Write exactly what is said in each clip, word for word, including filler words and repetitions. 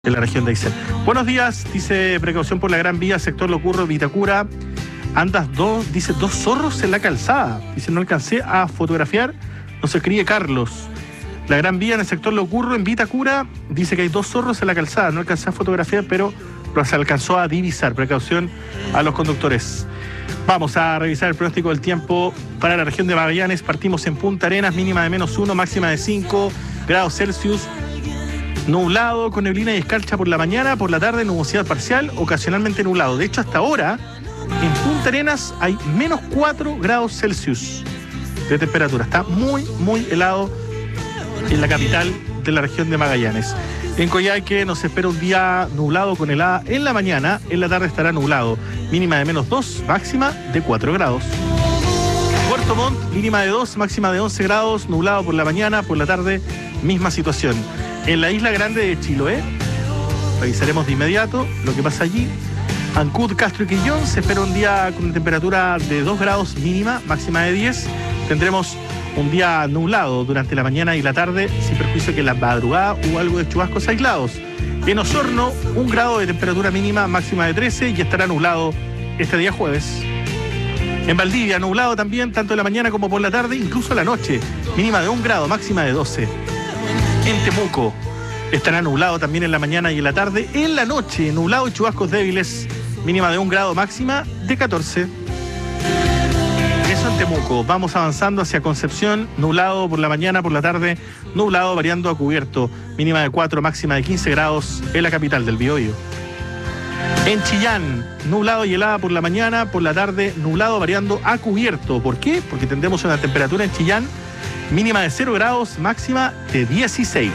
En la región de Aysén. Buenos días, dice precaución por la Gran Vía, sector Locurro, Vitacura. Andas dos, dice dos zorros en la calzada. Dice, no alcancé a fotografiar, no se escribe Carlos. La Gran Vía en el sector Locurro, en Vitacura, dice que hay dos zorros en la calzada. No alcancé a fotografiar, pero se alcanzó a divisar. Precaución a los conductores. Vamos a revisar el pronóstico del tiempo para la región de Magallanes. Partimos en Punta Arenas, mínima de menos uno, máxima de cinco grados Celsius. Nublado con neblina y escarcha por la mañana, por la tarde nubosidad parcial, ocasionalmente nublado. De hecho, hasta ahora, en Punta Arenas hay menos cuatro grados Celsius de temperatura. Está muy, muy helado en la capital de la región de Magallanes. En Coyhaique nos espera un día nublado con helada en la mañana, en la tarde estará nublado. Mínima de menos dos, máxima de cuatro grados. Puerto Montt, mínima de dos, máxima de once grados, nublado por la mañana, por la tarde, misma situación. En la isla grande de Chiloé, revisaremos de inmediato lo que pasa allí. Ancud, Castro y Quillón, se espera un día con temperatura de dos grados mínima, máxima de diez. Tendremos un día nublado durante la mañana y la tarde, sin perjuicio que en la madrugada hubo algo de chubascos aislados. En Osorno, un grado de temperatura mínima, máxima de trece, y estará nublado este día jueves. En Valdivia, nublado también, tanto en la mañana como por la tarde, incluso la noche, mínima de un grado, máxima de doce. En Temuco estará nublado también en la mañana y en la tarde. En la noche, nublado y chubascos débiles, mínima de un grado, máxima de catorce. Eso en Temuco. Vamos avanzando hacia Concepción, nublado por la mañana, por la tarde, nublado variando a cubierto, mínima de cuatro, máxima de quince grados en la capital del Biobío. En Chillán, nublado y helada por la mañana, por la tarde, nublado variando a cubierto. ¿Por qué? Porque tendremos una temperatura en Chillán mínima de cero grados, máxima de dieciséis.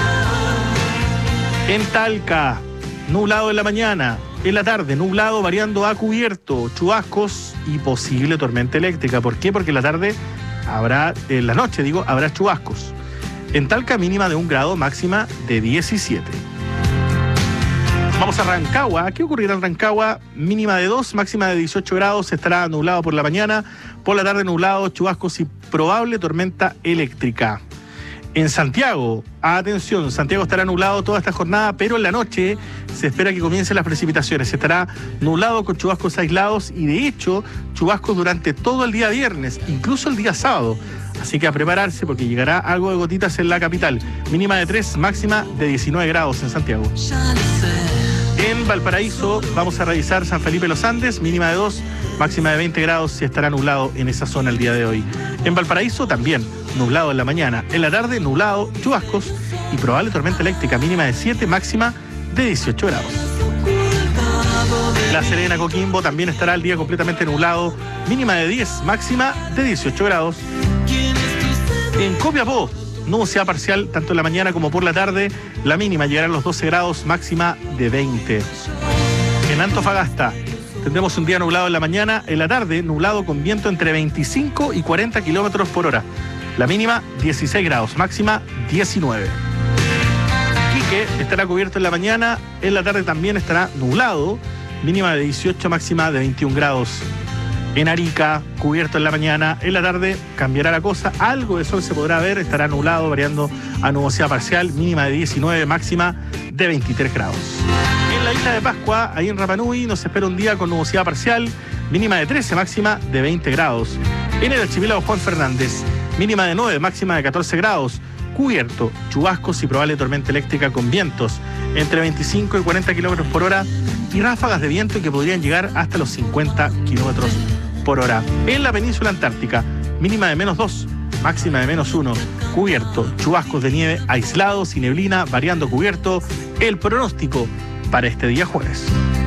En Talca, nublado en la mañana, en la tarde, nublado variando a cubierto, chubascos y posible tormenta eléctrica. ¿Por qué? Porque en la tarde habrá, en la noche digo, habrá chubascos. En Talca, mínima de un grado, máxima de diecisiete. Vamos a Rancagua. ¿Qué ocurrirá en Rancagua? Mínima de dos, máxima de dieciocho grados, estará nublado por la mañana, por la tarde nublado, chubascos y probable tormenta eléctrica. En Santiago, atención, Santiago estará nublado toda esta jornada, pero en la noche se espera que comiencen las precipitaciones. Estará nublado con chubascos aislados y de hecho chubascos durante todo el día viernes, incluso el día sábado. Así que a prepararse porque llegará algo de gotitas en la capital. Mínima de tres, máxima de diecinueve grados en Santiago. En Valparaíso vamos a revisar San Felipe Los Andes, mínima de dos, máxima de veinte grados y estará nublado en esa zona el día de hoy. En Valparaíso también, nublado en la mañana, en la tarde nublado, chubascos y probable tormenta eléctrica, mínima de siete, máxima de dieciocho grados. La Serena, Coquimbo también estará el día completamente nublado, mínima de diez, máxima de dieciocho grados. En Copiapó, nubosidad parcial tanto en la mañana como por la tarde, la mínima llegará a los doce grados, máxima de veinte. En Antofagasta tendremos un día nublado en la mañana, en la tarde nublado con viento entre veinticinco y cuarenta kilómetros por hora. La mínima dieciséis grados, máxima diecinueve. Quique estará cubierto en la mañana, en la tarde también estará nublado, mínima de dieciocho, máxima de veintiún grados. En Arica, cubierto en la mañana, en la tarde cambiará la cosa, algo de sol se podrá ver, estará nublado, variando a nubosidad parcial, mínima de diecinueve, máxima de veintitrés grados. En la isla de Pascua, ahí en Rapa Nui, nos espera un día con nubosidad parcial, mínima de trece, máxima de veinte grados. En el archipiélago Juan Fernández, mínima de nueve, máxima de catorce grados, cubierto, chubascos y probable tormenta eléctrica con vientos entre veinticinco y cuarenta kilómetros por hora y ráfagas de viento que podrían llegar hasta los cincuenta kilómetros por hora. En la península antártica, mínima de menos dos, máxima de menos uno, cubierto, chubascos de nieve aislados y neblina, variando cubierto, el pronóstico para este día jueves.